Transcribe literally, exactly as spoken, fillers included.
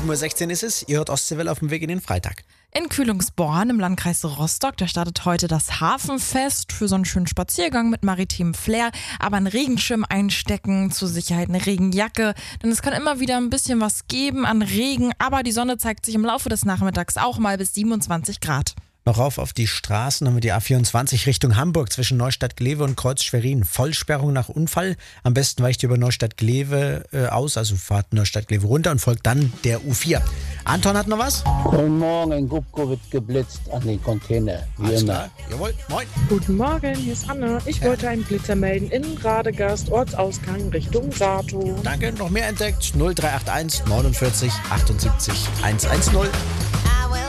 sieben Uhr sechzehn ist es. Ihr hört Ostseewelle auf dem Weg in den Freitag. In Kühlungsborn im Landkreis Rostock, da startet heute das Hafenfest für so einen schönen Spaziergang mit maritimem Flair. Aber einen Regenschirm einstecken, zur Sicherheit eine Regenjacke, denn es kann immer wieder ein bisschen was geben an Regen. Aber die Sonne zeigt sich im Laufe des Nachmittags auch mal bis siebenundzwanzig Grad. Noch rauf auf die Straßen haben wir die A vierundzwanzig Richtung Hamburg zwischen Neustadt-Glewe und Kreuz-Schwerin. Vollsperrung nach Unfall. Am besten weicht ihr über Neustadt-Glewe äh, aus, also fahrt Neustadt-Glewe runter und folgt dann der U vier. Anton hat noch was? Guten Morgen, in Gubko wird geblitzt an den Container. Wie Alles immer. klar. Jawohl, moin. Guten Morgen, hier ist Anne. Ich Ja. wollte einen Blitzer melden in Radegast, Ortsausgang Richtung Sato. Danke, noch mehr entdeckt. null drei acht eins neunundvierzig achtundsiebzig hundertzehn.